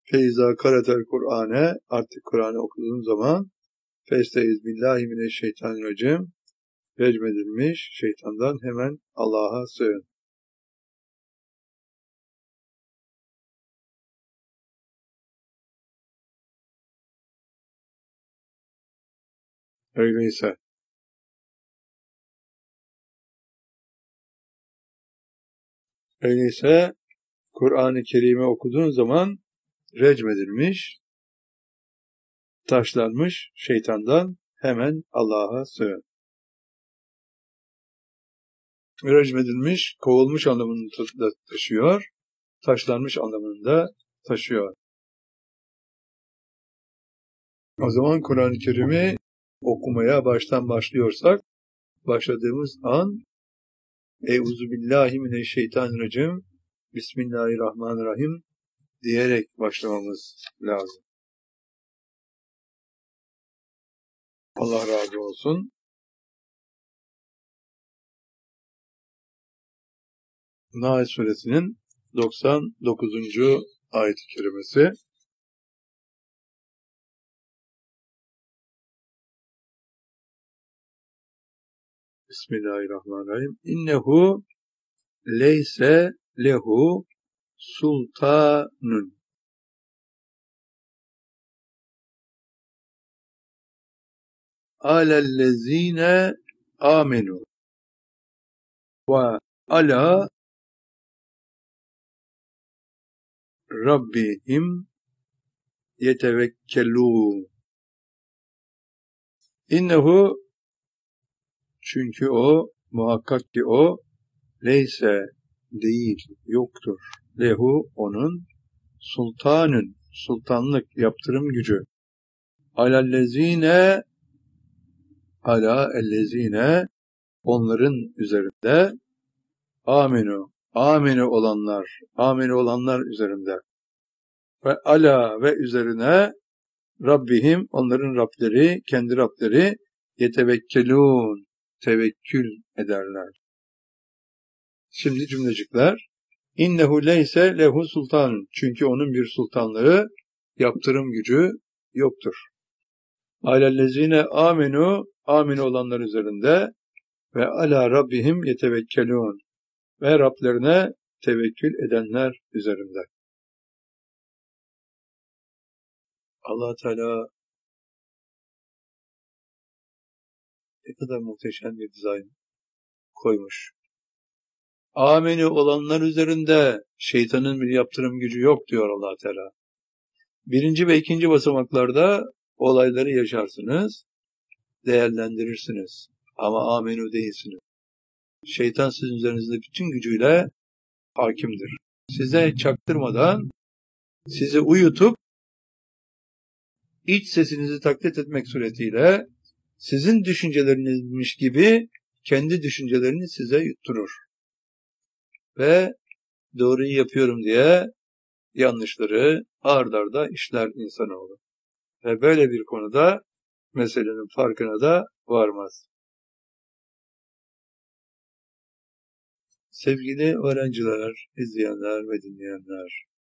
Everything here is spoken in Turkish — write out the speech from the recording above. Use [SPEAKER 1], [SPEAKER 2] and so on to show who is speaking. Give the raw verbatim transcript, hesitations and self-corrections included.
[SPEAKER 1] Feyza karatel Kur'an'e, artık Kur'an'ı okuduğun zaman Festaiz billahi mineşşeytanirracim, recmedilmiş şeytandan hemen Allah'a sığın. Öyleyse öyleyse Kur'an-ı Kerim'i okuduğun zaman recmedilmiş, taşlanmış şeytandan hemen Allah'a sığın. Recmedilmiş, kovulmuş anlamını da taşıyor, taşlanmış anlamını da taşıyor. O zaman Kur'an-ı Kerim'i okumaya baştan başlıyorsak, başladığımız an Euzubillahimineşşeytanirracim, Bismillahirrahmanirrahim diyerek başlamamız lazım. Allah razı olsun. Nahl Suresinin doksan dokuzuncu ayet-i kerimesi. Bismillahirrahmanirrahim. İnnehu leyse lehu sultanun. Alellezine amenu ve ala rabbihim yetevekkelûn. İnnehu, çünkü o, muhakkak ki o, leyse, değil, yoktur. Lehu, onun, sultanın, sultanlık, yaptırım gücü. Alellezine, ala ellezine, onların üzerinde, amenu, amenu olanlar, amenu olanlar üzerinde. Ve ala ve üzerine, Rabbihim, onların Rableri, kendi Rableri, yetevekkelûn, tevekkül ederler. Şimdi cümlecikler. İnnehu leyse lehu sultanun. Çünkü onun bir sultanlığı, yaptırım gücü yoktur. Alellezine amenu, amin olanlar üzerinde ve ala rabbihim yetevekkelûn. Ve Rablerine tevekkül edenler üzerinde. Allah Teala ne kadar muhteşem bir dizayn koymuş. Ameni olanlar üzerinde şeytanın bir yaptırım gücü yok diyor Allah Teala. Birinci ve ikinci basamaklarda olayları yaşarsınız, değerlendirirsiniz. Ama amenu değilsiniz. Şeytan sizin üzerinizde bütün gücüyle hakimdir. Size çaktırmadan, sizi uyutup, iç sesinizi taklit etmek suretiyle sizin düşüncelerinizmiş gibi kendi düşüncelerini size yutturur. Ve doğruyu yapıyorum diye yanlışları ard arda işler insanoğlu. Ve böyle bir konuda meselenin farkına da varmaz. Sevgili öğrenciler, izleyenler ve dinleyenler,